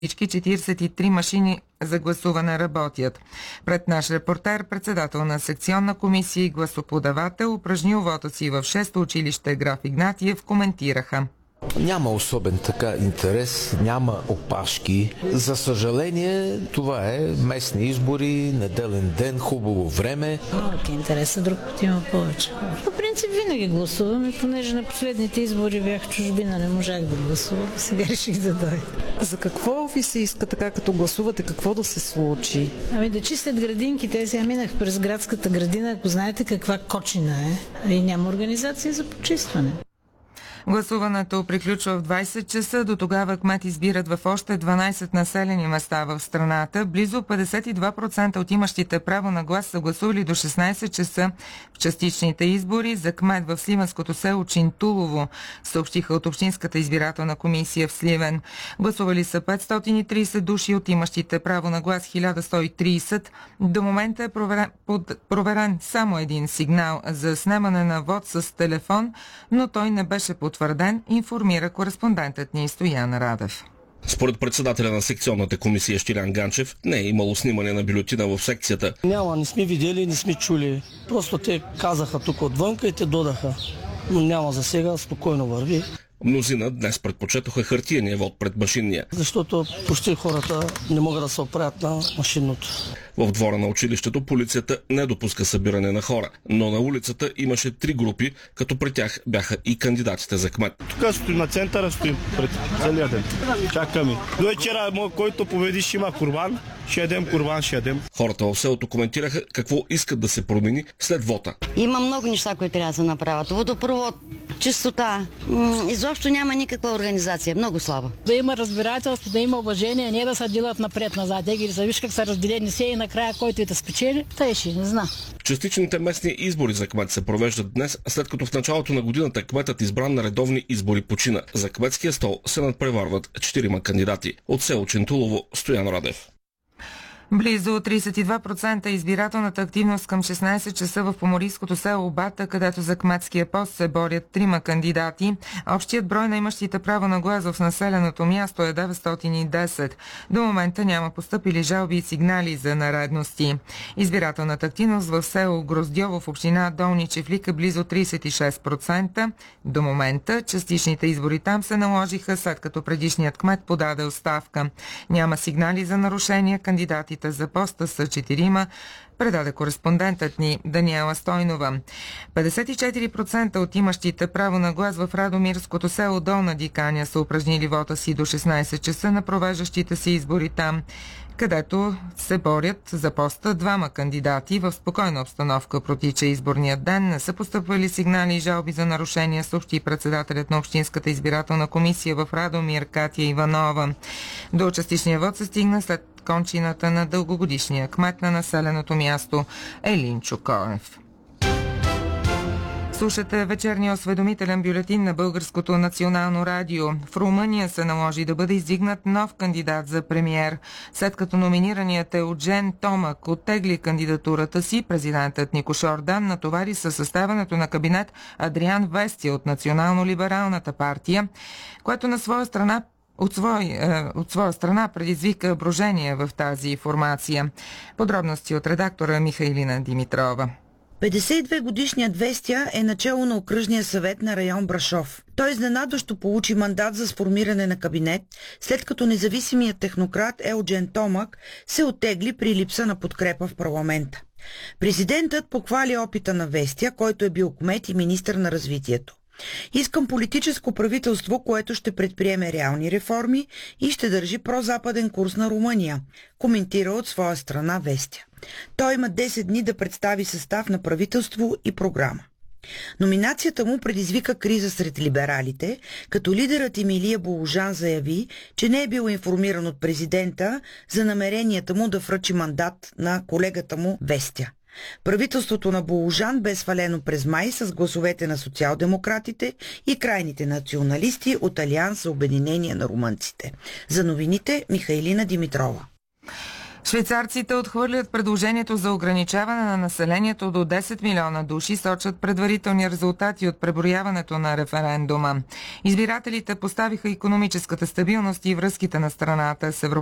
всички 43 машини за гласуване работят. Пред наш репортер, председател на секционна комисия и гласоподавател, упражнил вота си в 6-то училище Граф Игнатиев, коментираха. Няма особен така интерес, няма опашки. За съжаление, това е местни избори, неделен ден, хубаво време. Интереса друг път има повече. По принцип винаги гласувам и понеже на последните избори бях в чужбина, не можах да гласувам. Сега реших да дойда. За какво ви се иска така, като гласувате, какво да се случи? Да чистят градинките. Сега минах през градската градина, ако знаете каква кочина е. И няма организация за почистване. Гласуването приключва в 20 часа. До тогава кмет избират в още 12 населени места в страната. Близо 52% от имащите право на глас са гласували до 16 часа в частичните избори за кмет в сливенското село Чинтулово, съобщиха от Общинската избирателна комисия в Сливен. Гласували са 530 души, от имащите право на глас 1130. До момента е проверен само един сигнал за снемане на вод с телефон, но той не беше потвърден, информира кореспондентът ни Стоян Радев. Според председателя на секционната комисия Щилян Ганчев, не е имало снимане на бюлетина в секцията. Няма, не сме видели, не сме чули. Просто те казаха тук отвънка и те додаха. Но няма за сега, спокойно върви. Мнозина днес предпочетоха хартиения вод пред машинния. Защото почти хората не могат да се оправят на машинното. В двора на училището полицията не допуска събиране на хора, но на улицата имаше 3 групи, като при тях бяха и кандидатите за кмет. Тук стоим на центъра, стоим пред целия ден. Чакаме. До вечера, който победи, ще има курбан. Ще ядем курбан, ще ядем. Хората в селото коментираха какво искат да се промени след вота. Има много неща, които трябва да се направят. Водопровод, чистота. Изобщо няма никаква организация. Много слаба. Да има разбирателство, да има уважение, не да се делят напред-назад. Да виж как са разделени все и накрая, който и да спечели, тъй ще не знам. Частичните местни избори за кмет се провеждат днес, след като в началото на годината кметът избран на редовни избори почина. За кметския стол се надпреварват 4 кандидати. От село Чинтулово, Стоян Радев. Близо 32% избирателната активност към 16 часа в поморийското село Бата, където за кметския пост се борят 3 кандидати. Общият брой на имащите право на глас в населеното място е 910. До момента няма постъпили жалби и сигнали за нередности. Избирателната активност в село Гроздьово в община Долни Чифлик е близо 36%. До момента частичните избори там се наложиха, след като предишният кмет подаде оставка. Няма сигнали за нарушения. Кандидатите за поста са 4, предаде кореспондентът ни Даниела Стойнова. 54% от имащите право на глас в Радомирското село Долна Диканя са упражнили вота си до 16 часа на провеждащите се избори там, където се борят за поста 2 кандидати. В спокойна обстановка протича изборният ден. Не са постъпвали сигнали и жалби за нарушения, съобщи председателят на Общинската избирателна комисия в Радомир Катя Иванова. До частичния вод се стигна след кончината на дългогодишния кмет на населеното място Елин Чукоев. Слушате вечерния осведомителен бюлетин на Българското национално радио. В Румъния се наложи да бъде издигнат нов кандидат за премиер. След като номинираният Eugen Томак оттегли кандидатурата си, президентът Никош Ордан натовари със съставянето на кабинет Адриан Вестия от Национално-либералната партия, което на своя страна от своя страна предизвика брожение в тази формация. Подробности от редактора Михайлина Димитрова. 52-годишният Вестия е начало на окръжния съвет на район Брашов. Той изненадващо получи мандат за сформиране на кабинет, след като независимият технократ Eugen Томак се оттегли при липса на подкрепа в парламента. Президентът похвали опита на Вестия, който е бил кмет и министър на развитието. Искам политическо правителство, което ще предприеме реални реформи и ще държи прозападен курс на Румъния, коментира от своя страна Вестия. Той има 10 дни да представи състав на правителство и програма. Номинацията му предизвика криза сред либералите, като лидерът им Илия Боложан заяви, че не е бил информиран от президента за намеренията му да връчи мандат на колегата му Вестия. Правителството на Боложан бе свалено през май с гласовете на социал-демократите и крайните националисти от Алианс за обединение на румънците. За новините Михайлина Димитрова. Швейцарците отхвърлят предложението за ограничаване на населението до 10 милиона души, сочат предварителни резултати от преброяването на референдума. Избирателите поставиха икономическата стабилност и връзките на страната с Европейския